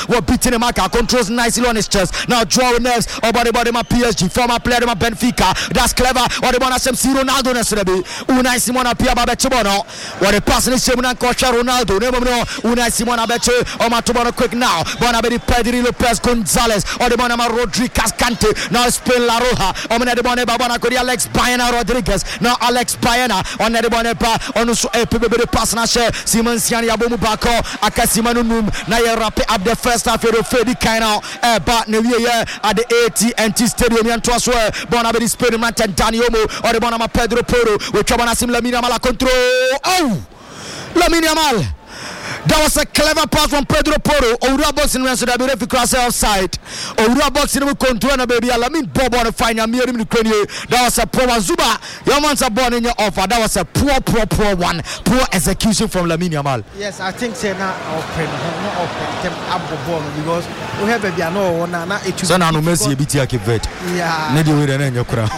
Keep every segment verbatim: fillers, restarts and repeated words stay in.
We're beating him. Controls nicely on his chest. Now draw nerves. Oh, body, body, my P S G. Former player, my Benfica. That's clever. What the one has see Ronaldo Nesrebi. Unai Simona Pia Babechebono. What the passing is Simon and Coach Ronaldo. Never know. Unai Simona Beche. Oh, my Tobono quick now. Bonabedi Pedri Lopez Gonzalez. Or the Bonama Rodri Cascante. Now Spain La Roja. Oh, the Bonne Babana Cody Alex Baena Rodriguez. Now Alex Baena. On the Bonne Pa. On the P B B pass na share. Simon Siani Abomu Bako. Akasimanu Num. Now you wrap up the first half of the Fedi Kaina. Eh, but New Year at the A T and T Stadium. And trust where Bonabedi Spain and Daniomo. Or the Bonama Pedro Poro. With Chabanasim Lamine Yamal control. Oh! Lamine Yamal. That was a clever pass from Pedro Poro. Oura boxing when so that be referee cross offside. Oura boxing we control na baby. Lamine Bobo on the final me in the crane. That was a poor one. Zuba, your man's a born in your offer. That was a poor, poor, poor one. Poor execution from Lamine Yamal. Yes, I think say na open, not open. Them abo ball because we have baby no one na it. So now no Messi a bit like vet. Yeah. Need you with an your crown.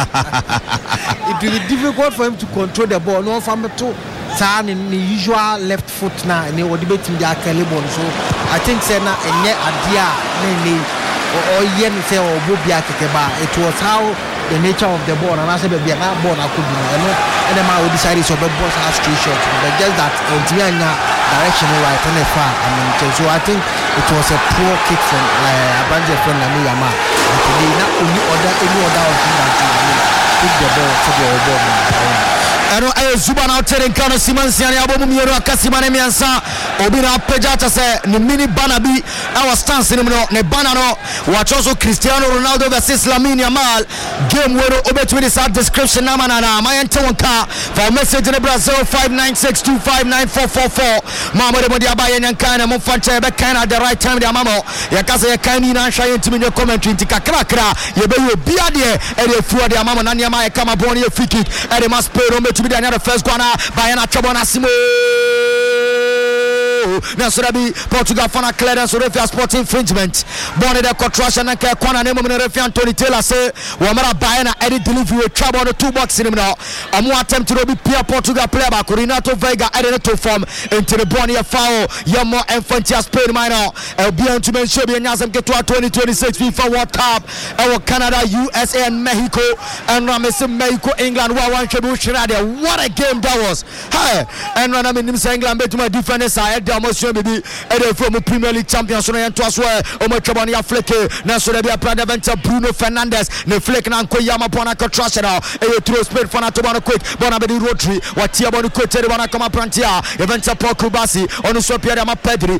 It will be difficult for him to control the ball. No from to turn in the usual left foot now. They were debating their caliber, so I think say na enye adia ne or yen say or bobia kekeba. It was how the nature of the ball and I said baby na ball na could be and then I decided so the ball has too short, but just that Ontianya direction right and far. I mean, so I think it was a poor kick from uh, Abanje from Lamine Yamal. And today not only order any other of him that pick the ball to the ball. Ano ayo Zuba na hotel nkano Simansiani abomu miero akasimane miansa obina pejata se ni mini bana bi our stance ni mno ne bana no wachoso Cristiano Ronaldo versus Lamine Yamal game wero obetwe this description na manana mayente wonka for message in Brazil five nine six two five nine four four four mama de modi abaye nyankana mo fanche be kan at the right time de amamo yakasa ye kan ni na hwa yentimi ne commentary ntika kra kra ye be yo bia de e de fuo de amamo na niam aye kama boni e free kick e de mas pero to be the first corner by Ana Chabonasimo. Nasurabi Portugal fana clearance referee sport infringement. Born the contraction and corner name of referee Anthony Taylor say Wamara Bayana edit delivery with trouble on the two box in him now. A more attempt to be Pierre Portugal player back Renato Vega added to form into the Bonnie foul. Yamo Infantia Spain minor. El Bien to mention be Nyasam get to twenty twenty-six FIFA World Cup. Our Canada, U S A and Mexico and Ramis Mexico England one Shabu Shiradia. What a game that was. Hey, and when I'm in England bet to my defenders side almost baby and from Premier League champions so and twas where Omo Chabania Fleke na so be a plan venture Bruno Fernandes ne Fleke na Koyama pona contraction now e throw speed for na to bona quick bona be the rotary what tia bona kote bona kama prantia eventa Paul Kubasi on so Pierre ma Pedri